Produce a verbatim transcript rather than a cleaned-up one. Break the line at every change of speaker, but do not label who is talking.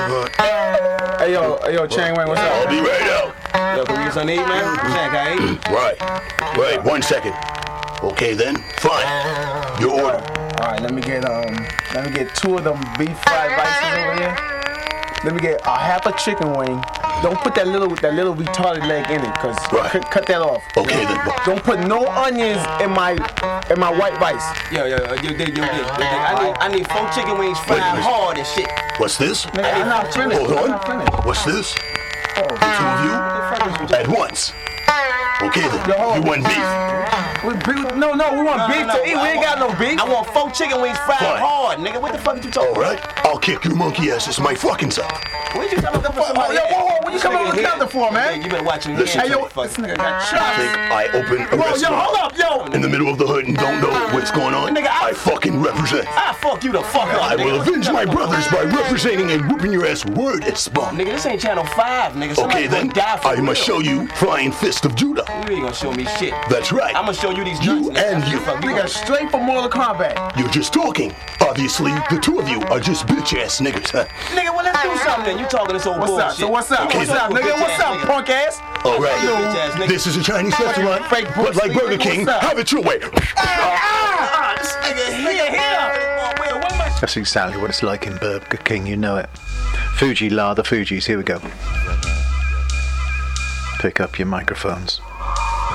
Hey yo, hey yo, Chang Wang, what's up?
I'll be right out.
Yo, can we get something to eat, man? Chang, can I eat?
Right, right, one second. Okay then, fine. Your order.
All right, let me get um, let me get two of them beef fried rices over here. Let me get a half a chicken wing. Don't put that little that little retarded leg in it, cause
Right.
cut, cut that off.
Okay then.
Don't put no onions in my in my white rice.
Yo, yo, yo, yo, dig, yo, dig, yo, dig. I need, I need four chicken wings fried
Wait, wait.
hard and shit.
What's this?
Nigga, I'm not finished.
Hold
I'm not
on.
finished.
What's this? The two of you at once. Okay then.
Yo, hold
You
on.
want beef?
We beef, no, no, we want
No,
beef
no,
to
no,
eat. We
I
ain't got
want-
no beef.
I want four chicken wings fried
Fine.
hard, nigga. What the fuck you talking
All right. I'll kick your monkey asses my fucking self.
What you coming up for
Whoa,
somebody?
yo, whoa, whoa, what you
This
coming
nigga
up with
here.
nothing for, man?
You better watch him.
Listen
Hey
to
yo,
me.
this nigga got
I
shots.
think I open a
Whoa, yo,
restaurant
hold up, yo.
in the middle of the hood and don't know what's going on.
Nigga, I-
I fucking represent.
I fuck you the fuck up.
I
nigga.
will
What you
avenge my
talking about?
brothers by representing and whooping your ass word as spawn.
Nigga, this ain't Channel five, nigga. Somebody
Okay then,
gonna die for
I must
real.
show you Flying Fist of Judah.
You ain't gonna show me shit.
That's right.
I'm gonna show you these
You
nuts, nigga.
and
That's
you.
what the fuck
Nigga, straight from Mortal Kombat.
You're just talking. Obviously, the two of you are just bitch ass niggas, huh?
Nigga, well, let's do something. You talking this old
What's
bullshit.
up? So what's up?
Okay,
What's up,
then.
nigga? What's up, punk ass?
All right.
Yo, bitch ass nigga.
This is a Chinese restaurant,
fake
but like
Bruce Lee,
Burger
nigga,
King,
what's up?
have it your way.
Ah, this nigga here, here. Wait, what am I?
That's exactly what it's like in Burger King, you know it. Fuji La, the Fugees, here we go. Pick up your microphones.